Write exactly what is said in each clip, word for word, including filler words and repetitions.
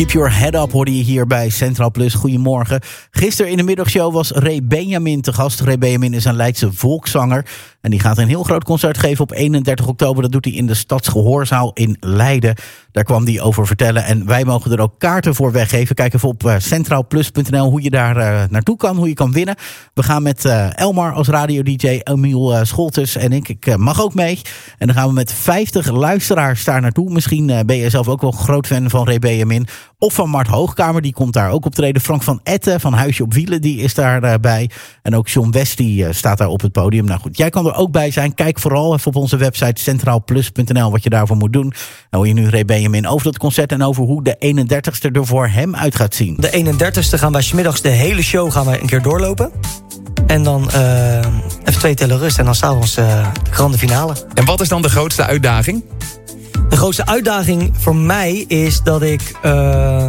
Keep Your Head Up hoorde je hier bij Centraal Plus. Goedemorgen. Gisteren in de middagshow was Ray Benjamin te gast. Ray Benjamin is een Leidse volkszanger. En die gaat een heel groot concert geven op eenendertig oktober. Dat doet hij in de Stadsgehoorzaal in Leiden. Daar kwam hij over vertellen. En wij mogen er ook kaarten voor weggeven. Kijk even op uh, centraal plus punt n l hoe je daar uh, naartoe kan. Hoe je kan winnen. We gaan met uh, Elmar als radio-dj. Emiel uh, Scholtes en ik. Ik uh, mag ook mee. En dan gaan we met vijftig luisteraars daar naartoe. Misschien uh, ben je zelf ook wel groot fan van Ray Benjamin. Of van Mart Hoogkamer. Die komt daar ook optreden. Frank van Etten van Huisje op Wielen. Die is daarbij. Uh, bij. En ook John West die uh, staat daar op het podium. Nou goed, jij kan er ook bij zijn. Kijk vooral even op onze website centraal plus punt n l wat je daarvoor moet doen. Dan hoor je nu Ray Benjamin over dat concert en over hoe de eenendertigste er voor hem uit gaat zien. De eenendertigste gaan wij 's middags de hele show gaan wij een keer doorlopen. En dan uh, even twee tellen rust en dan s'avonds uh, de grande finale. En wat is dan de grootste uitdaging? De grootste uitdaging voor mij is dat ik... Uh,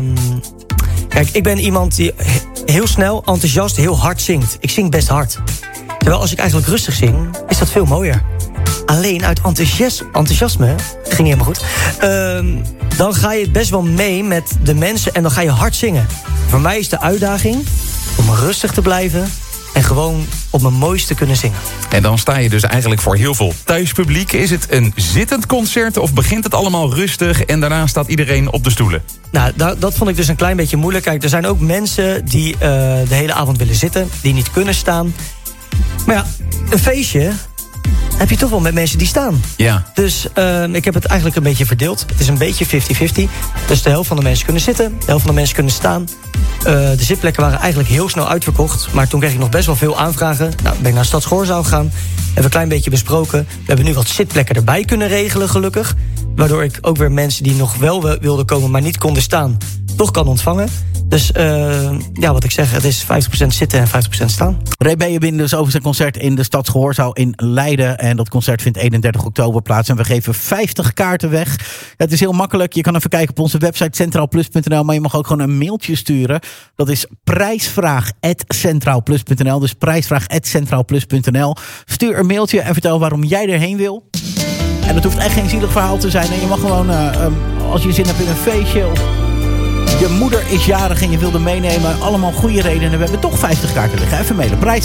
kijk, ik ben iemand die heel snel, enthousiast, heel hard zingt. Ik zing best hard. Terwijl als ik eigenlijk rustig zing, is dat veel mooier. Alleen uit enthousiasme, enthousiasme ging helemaal goed... Uh, dan ga je best wel mee met de mensen en dan ga je hard zingen. Voor mij is de uitdaging om rustig te blijven... en gewoon op mijn mooiste kunnen zingen. En dan sta je dus eigenlijk voor heel veel thuispubliek. Is het een zittend concert of begint het allemaal rustig... en daarna staat iedereen op de stoelen? Nou, dat, dat vond ik dus een klein beetje moeilijk. Kijk, er zijn ook mensen die uh, de hele avond willen zitten... die niet kunnen staan. Maar ja, een feestje... heb je toch wel met mensen die staan. Ja. Dus uh, ik heb het eigenlijk een beetje verdeeld. Het is een beetje vijftig vijftig. Dus de helft van de mensen kunnen zitten. De helft van de mensen kunnen staan. Uh, de zitplekken waren eigenlijk heel snel uitverkocht. Maar toen kreeg ik nog best wel veel aanvragen. Nou, ben ik naar Stadsgehoorzaal gegaan. Hebben een klein beetje besproken. We hebben nu wat zitplekken erbij kunnen regelen, gelukkig. Waardoor ik ook weer mensen die nog wel wilden komen... maar niet konden staan, toch kan ontvangen. Dus uh, ja, wat ik zeg, het is vijftig procent zitten en vijftig procent staan. Ray Benjamin dus over zijn concert in de Stadsgehoorzaal in Leiden. En dat concert vindt eenendertig oktober plaats. En we geven vijftig kaarten weg. Ja, het is heel makkelijk. Je kan even kijken op onze website centraal plus punt n l. Maar je mag ook gewoon een mailtje sturen. Dat is prijsvraag at centraal plus punt n l. Dus prijsvraag at centraal plus punt n l. Stuur een mailtje en vertel waarom jij erheen wil. En het hoeft echt geen zielig verhaal te zijn. En je mag gewoon, uh, um, als je zin hebt in een feestje... of je moeder is jarig en je wilde meenemen. Allemaal goede redenen. We hebben toch vijftig kaarten liggen. Even mailen. Prijs